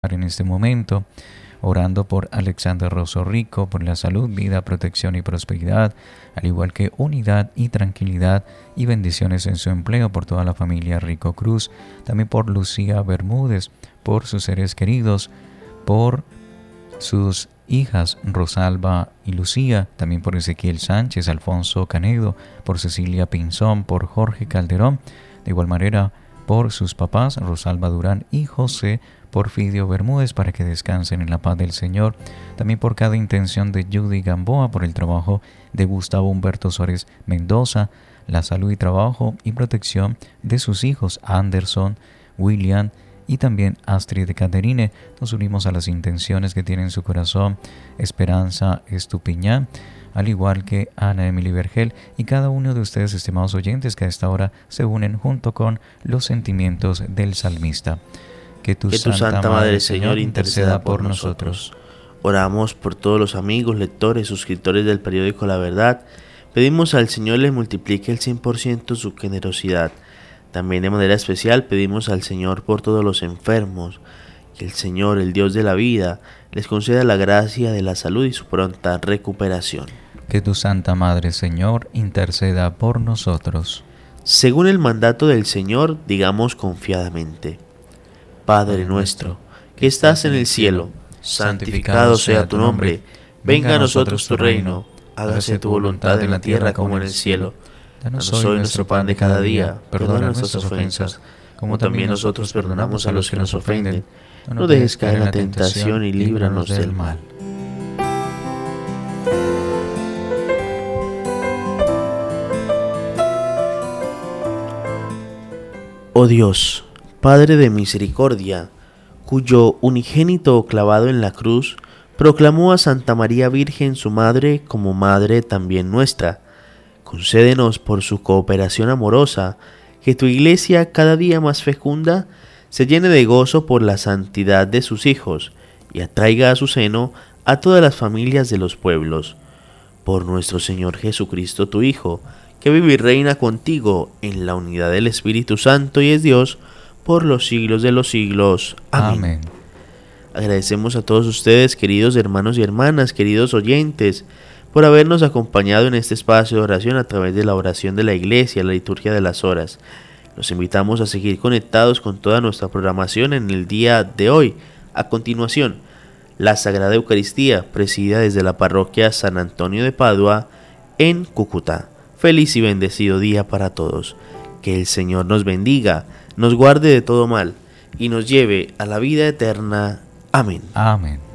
orar en este momento, orando por Alexander Rosso Rico, por la salud, vida, protección y prosperidad, al igual que unidad y tranquilidad y bendiciones en su empleo, por toda la familia Rico Cruz, también por Lucía Bermúdez, por sus seres queridos, por sus hijas Rosalba y Lucía, también por Ezequiel Sánchez, Alfonso Canedo, por Cecilia Pinzón, por Jorge Calderón, de igual manera por sus papás Rosalba Durán y José Porfidio Bermúdez, para que descansen en la paz del Señor, también por cada intención de Judy Gamboa, por el trabajo de Gustavo Humberto Suárez Mendoza, la salud y trabajo y protección de sus hijos Anderson, William y también Astrid de Caterine. Nos unimos a las intenciones que tiene en su corazón Esperanza Estupiñán, al igual que Ana Emily Vergel y cada uno de ustedes, estimados oyentes, que a esta hora se unen junto con los sentimientos del salmista. Que tu Santa Madre, Señor, interceda por nosotros. Oramos por todos los amigos, lectores, suscriptores del periódico La Verdad. Pedimos al Señor les multiplique el 100% su generosidad. También de manera especial pedimos al Señor por todos los enfermos, que el Señor, el Dios de la vida, les conceda la gracia de la salud y su pronta recuperación. Que tu Santa Madre, Señor, interceda por nosotros. Según el mandato del Señor, digamos confiadamente: Padre nuestro, que estás en el cielo, santificado sea tu nombre, venga a nosotros tu reino, hágase tu voluntad en la tierra como en el cielo. Danos hoy nuestro pan de cada día, perdona nuestras ofensas, como también nosotros perdonamos a los que nos ofenden. No dejes caer en la tentación y líbranos del mal. Oh Dios, Padre de misericordia, cuyo unigénito clavado en la cruz proclamó a Santa María Virgen su madre como madre también nuestra, concédenos por su cooperación amorosa que tu Iglesia, cada día más fecunda, se llene de gozo por la santidad de sus hijos y atraiga a su seno a todas las familias de los pueblos. Por nuestro Señor Jesucristo, tu Hijo, que vive y reina contigo en la unidad del Espíritu Santo y es Dios por los siglos de los siglos. Amén. Agradecemos a todos ustedes, queridos hermanos y hermanas, queridos oyentes, por habernos acompañado en este espacio de oración a través de la oración de la Iglesia, la liturgia de las horas. Los invitamos a seguir conectados con toda nuestra programación en el día de hoy. A continuación, la Sagrada Eucaristía, presidida desde la parroquia San Antonio de Padua, en Cúcuta. Feliz y bendecido día para todos. Que el Señor nos bendiga, nos guarde de todo mal y nos lleve a la vida eterna. Amén. Amén.